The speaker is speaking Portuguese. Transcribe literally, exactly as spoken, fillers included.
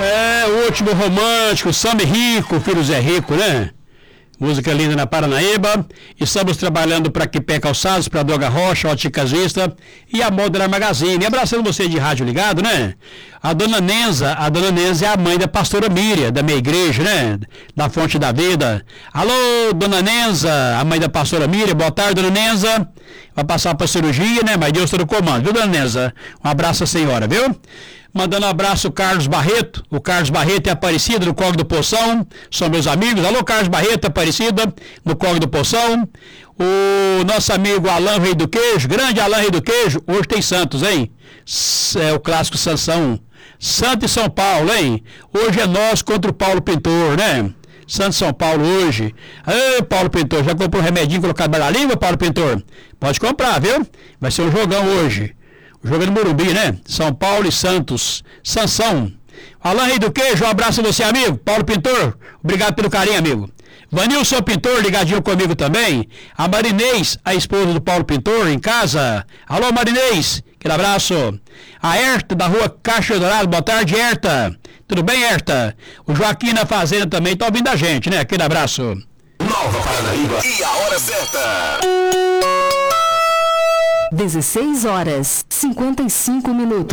É, o último romântico, Samba Rico, filho Zé Rico, né? Música linda na Paranaíba. Estamos trabalhando para Quipé Calçados, para Droga Rocha, Óticas Vista e a Modena Magazine. E abraçando você de rádio ligado, né? A dona Nenza, a dona Nenza é a mãe da pastora Miriam, da minha igreja, né? Da Fonte da Vida. Alô, dona Nenza, a mãe da pastora Miriam. Boa tarde, dona Nenza. Vai passar para cirurgia, né? Mas Deus está no comando, viu, dona Nenza? Um abraço à senhora, viu? Mandando um abraço ao Carlos Barreto, o Carlos Barreto é Aparecida, no Córrego do Poção, são meus amigos. Alô, Carlos Barreto, Aparecida, no Córrego do Poção. O nosso amigo Alain Rei do Queijo, grande Alain Rei do Queijo, hoje tem Santos, hein? É o clássico Sansão. Santos e São Paulo, hein? Hoje é nós contra o Paulo Pintor, né? Santos São Paulo hoje. Ei, Paulo Pintor, já comprou um remedinho colocado na língua, Paulo Pintor? Pode comprar, viu? Vai ser um jogão hoje. Jogando no Morumbi, né? São Paulo e Santos. Sansão. Alain Rei do Queijo, um abraço a você, amigo. Paulo Pintor, obrigado pelo carinho, amigo. Vanilson Pintor, ligadinho comigo também. A Marinês, a esposa do Paulo Pintor, em casa. Alô, Marinês, aquele abraço. A Herta, da rua Caixa Dourado, boa tarde, Herta. Tudo bem, Herta? O Joaquim na Fazenda também tá ouvindo a gente, né? Aquele abraço. Nova Paranaíba e a hora certa. dezesseis horas, cinquenta e cinco minutos.